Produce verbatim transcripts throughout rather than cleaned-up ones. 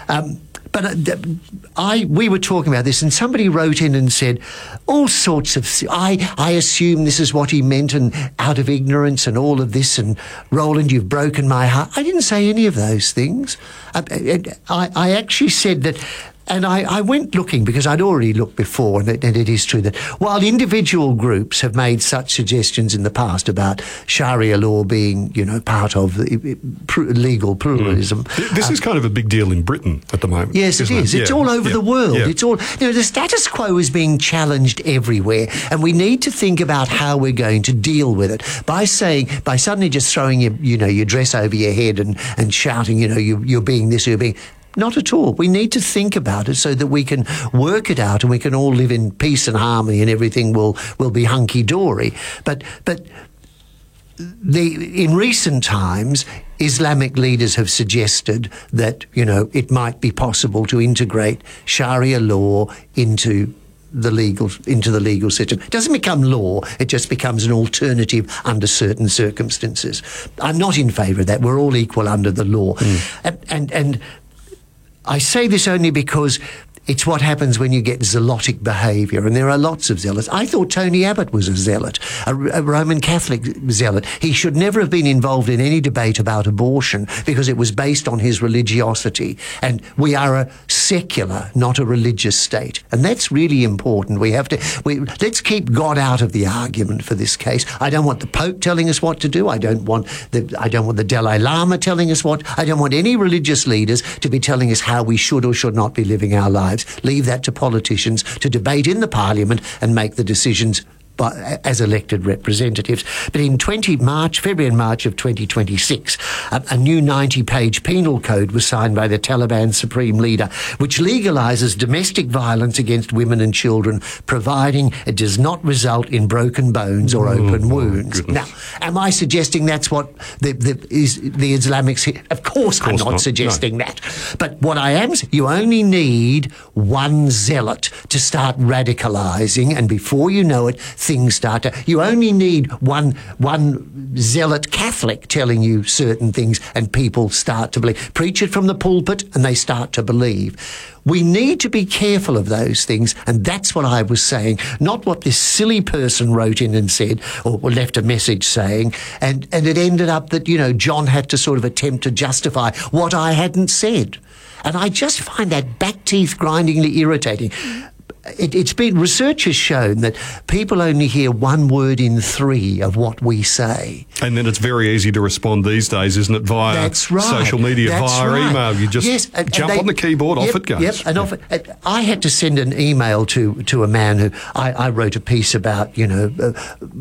Um, But uh, I, we were talking about this, and somebody wrote in and said all sorts of. I, I assume this is what he meant, and out of ignorance, and all of this. And Roland, you've broken my heart. I didn't say any of those things. I, I, I actually said that. And I, I went looking because I'd already looked before, and it, and it is true that while individual groups have made such suggestions in the past about Sharia law being, you know, part of the legal pluralism. Mm. This um, is kind of a big deal in Britain at the moment. Yes, it is. It? It's yeah. all over yeah. the world. Yeah. It's all, you know, the status quo is being challenged everywhere, and we need to think about how we're going to deal with it. By saying, by suddenly just throwing your, you know, your dress over your head and, and shouting, you know, you, you're being this, you're being... Not at all. We need to think about it so that we can work it out and we can all live in peace and harmony and everything will, will be hunky-dory. But, but the, in recent times, Islamic leaders have suggested that, you know, it might be possible to integrate Sharia law into the legal into the legal system. It doesn't become law, it just becomes an alternative under certain circumstances. I'm not in favour of that. We're all equal under the law. Mm. And, and and I say this only because it's what happens when you get zealotic behaviour, and there are lots of zealots. I thought Tony Abbott was a zealot, a, a Roman Catholic zealot. He should never have been involved in any debate about abortion because it was based on his religiosity. And we are a secular, not a religious state. And that's really important. We have to, we, let's keep God out of the argument for this case. I don't want the Pope telling us what to do. I don't want the, I don't want the Dalai Lama telling us what, I don't want any religious leaders to be telling us how we should or should not be living our lives. Leave that to politicians to debate in the Parliament and make the decisions by, as elected representatives. But in twenty March, February and March of twenty twenty-six, a, a new ninety-page penal code was signed by the Taliban supreme leader, which legalises domestic violence against women and children, providing it does not result in broken bones or oh, open wounds. Goodness. Now, am I suggesting that's what the the, is, the Islamics... Of course, of course I'm not, not suggesting no. that. But what I am... You only need one zealot to start radicalising, and before you know it, things start to... You only need one one zealot Catholic telling you certain things and people start to believe. Preach it from the pulpit and they start to believe. We need to be careful of those things, and that's what I was saying, not what this silly person wrote in and said, or left a message saying, and, and it ended up that, you know, John had to sort of attempt to justify what I hadn't said. And I just find that back teeth grindingly irritating. It, it's been, research has shown that people only hear one word in three of what we say. And then it's very easy to respond these days, isn't it, via That's right. social media, That's via right. email. You just yes, and, jump and they, on the keyboard, yep, off it goes. Yep, and yeah. off it, I had to send an email to, to a man who, I, I wrote a piece about, you know, uh,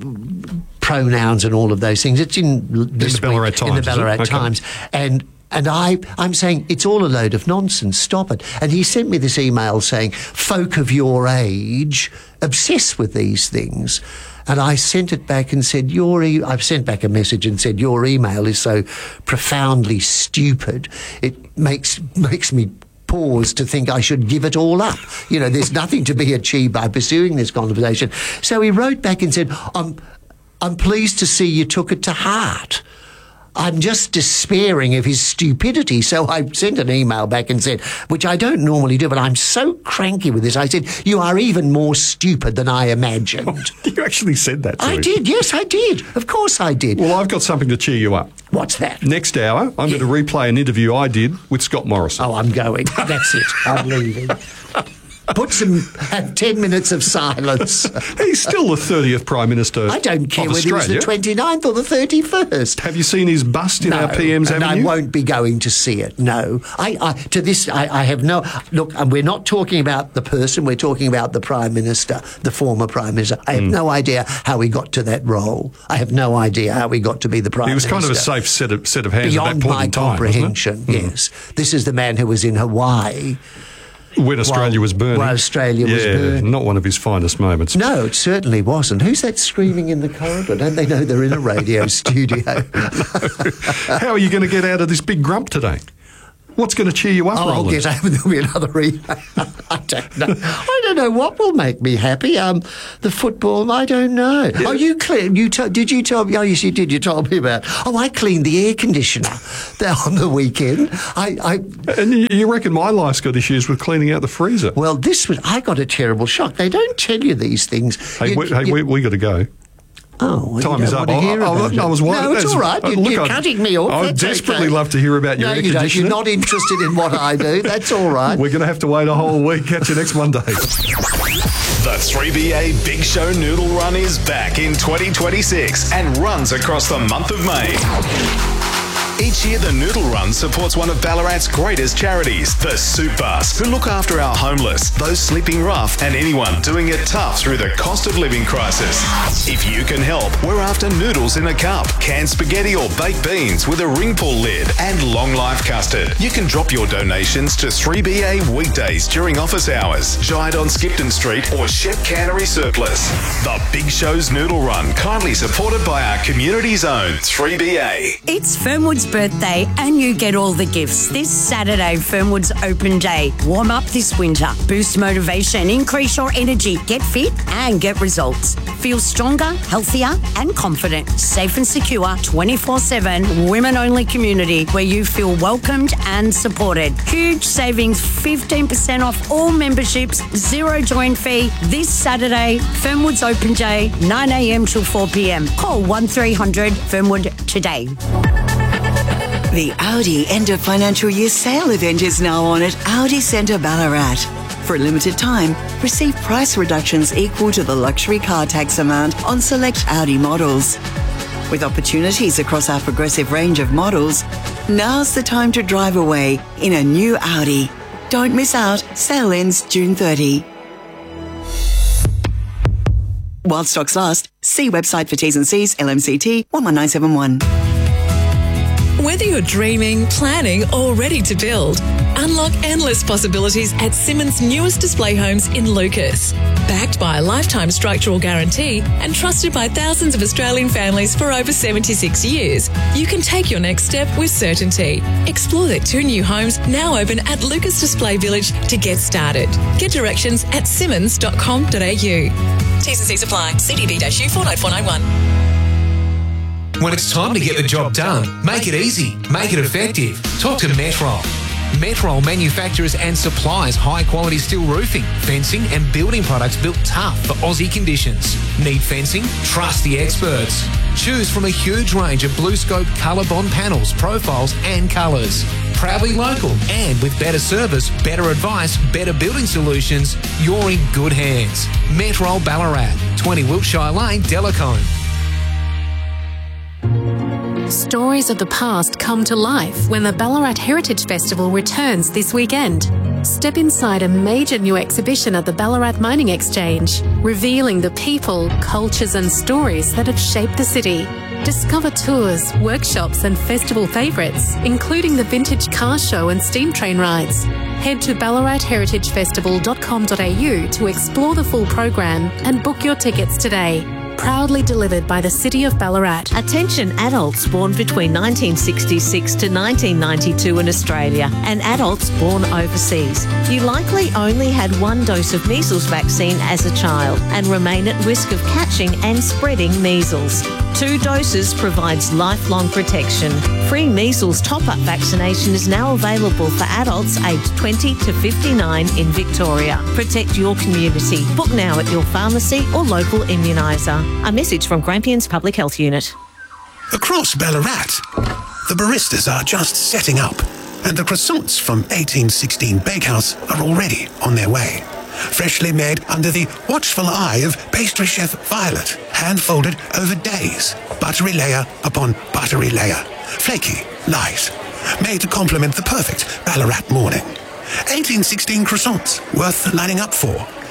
pronouns and all of those things. It's in, this in the Ballarat week, Times. In the Ballarat okay. Times. And And I, I'm saying, it's all a load of nonsense, stop it. And he sent me this email saying, folk of your age obsess with these things. And I sent it back and said, your e- I've sent back a message and said, your email is so profoundly stupid, it makes makes me pause to think I should give it all up. You know, there's nothing to be achieved by pursuing this conversation. So he wrote back and said, I'm, I'm pleased to see you took it to heart. I'm just despairing of his stupidity. So I sent an email back and said, which I don't normally do, but I'm so cranky with this. I said, you are even more stupid than I imagined. You actually said that to I him. did, yes, I did. Of course I did. Well, I've got something to cheer you up. What's that? Next hour, I'm Yeah. going to replay an interview I did with Scott Morrison. Oh, I'm going. That's it. I'm leaving. Put some, have ten minutes of silence. He's still the thirtieth Prime Minister I don't care of whether it was the Australia. twenty-ninth or the thirty-first. Have you seen his bust in No, our P M's and Avenue? I won't be going to see it. No, I, I to this I, I have no look. And we're not talking about the person. We're talking about the Prime Minister, the former Prime Minister. I have mm. no idea how he got to that role. I have no idea how he got to be the Prime Minister. He was Minister. kind of a safe set of set of hands Beyond at that point my in time, comprehension. wasn't it? Yes, mm. This is the man who was in Hawaii. When Australia while, was burning. While Australia yeah, was burning. Not one of his finest moments. No, it certainly wasn't. Who's that screaming in the corridor? Don't they know they're in a radio studio? How are you going to get out of this big grump today? What's going to cheer you up, Oh, I'll Roland? get over. There'll be another email. don't know. I don't know what will make me happy. Um, the football, I don't know. Oh, you clean? You to, did you tell me? Oh, yes, you did. You told me about. Oh, I cleaned the air conditioner there on the weekend. I, I And you- you reckon my life's got issues with cleaning out the freezer? well, this was. I got a terrible shock. They don't tell you these things. Hey, You- we, hey, you- we, we got to go. Oh, well, Time you is don't up. want to I, hear I, about I, it. I was worried. No, it's That's- all right. uh, You, look, you're I- cutting me off. I would That's desperately okay. love to hear about your no, air you don't. conditioner. You're not interested in what I do. That's all right. We're going to have to wait a whole week. Catch you next Monday. The three B A Big Show Noodle Run is back in twenty twenty-six and runs across the month of May. Each year, the Noodle Run supports one of Ballarat's greatest charities, the Soup Bus, who look after our homeless, those sleeping rough, and anyone doing it tough through the cost of living crisis. If you can help, we're after noodles in a cup, canned spaghetti or baked beans with a ring pull lid, and long life custard. You can drop your donations to three B A weekdays during office hours, Giant on Skipton Street, or Shep Cannery Surplus. The Big Show's Noodle Run, kindly supported by our community's own three B A. It's Fernwood's birthday and you get all the gifts. This Saturday, Fernwood's Open Day. Warm up this winter. Boost motivation, increase your energy, get fit and get results. Feel stronger, healthier and confident. Safe and secure, twenty-four seven, women-only community where you feel welcomed and supported. Huge savings, fifteen percent off all memberships, zero join fee. This Saturday, Fernwood's Open Day, nine a m till four p m. Call one three hundred Fernwood today. The Audi end of financial year sale event is now on at Audi Centre Ballarat. For a limited time, receive price reductions equal to the luxury car tax amount on select Audi models. With opportunities across our progressive range of models, now's the time to drive away in a new Audi. Don't miss out. Sale ends June thirtieth. While stocks last, see website for T's and C's, L M C T one one nine seven one. Whether you're dreaming, planning, or ready to build, unlock endless possibilities at Simmons' newest display homes in Lucas. Backed by a lifetime structural guarantee and trusted by thousands of Australian families for over seventy-six years, you can take your next step with certainty. Explore their two new homes now open at Lucas Display Village to get started. Get directions at simmons dot com dot a u. T's and C's apply. C D B U four nine four nine one. When it's time to get the job done, make it easy, make it effective. Talk to Metrol. Metrol manufactures and supplies high-quality steel roofing, fencing and building products built tough for Aussie conditions. Need fencing? Trust the experts. Choose from a huge range of BlueScope Colour Bond panels, profiles and colours. Proudly local and with better service, better advice, better building solutions, you're in good hands. Metrol Ballarat, twenty Wiltshire Lane, Delacombe. Stories of the past come to life when the Ballarat Heritage Festival returns this weekend. Step inside a major new exhibition at the Ballarat Mining Exchange, revealing the people, cultures and stories that have shaped the city. Discover tours, workshops and festival favourites, including the vintage car show and steam train rides. Head to ballarat heritage festival dot com dot a u to explore the full program and book your tickets today. Proudly delivered by the City of Ballarat. Attention adults born between nineteen sixty-six to nineteen ninety-two in Australia and adults born overseas. You likely only had one dose of measles vaccine as a child and remain at risk of catching and spreading measles. Two doses provides lifelong protection. Free measles top-up vaccination is now available for adults aged twenty to fifty-nine in Victoria. Protect your community. Book now at your pharmacy or local immuniser. A message from Grampians Public Health Unit. Across Ballarat, the baristas are just setting up, and the croissants from eighteen sixteen Bakehouse are already on their way. Freshly made under the watchful eye of pastry chef Violet, hand-folded over days, buttery layer upon buttery layer, flaky, light, made to complement the perfect Ballarat morning. eighteen sixteen croissants, worth lining up for.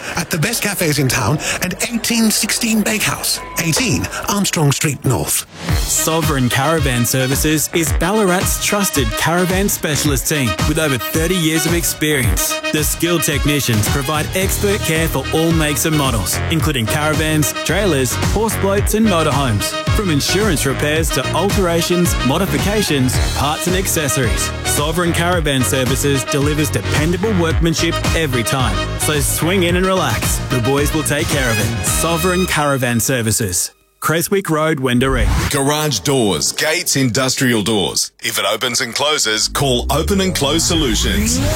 at the best cafes in town and eighteen sixteen Bakehouse, eighteen Armstrong Street North. Sovereign Caravan Services is Ballarat's trusted caravan specialist team with over thirty years of experience. The skilled technicians provide expert care for all makes and models, including caravans, trailers, horse boats and motorhomes. From insurance repairs to alterations, modifications, parts and accessories, Sovereign Caravan Services delivers dependable workmanship every time. So swing in and relax. The boys will take care of it. Sovereign Caravan Services. Creswick Road, Wendouree. Garage doors, gates, industrial doors. If it opens and closes, call Open and Close Solutions.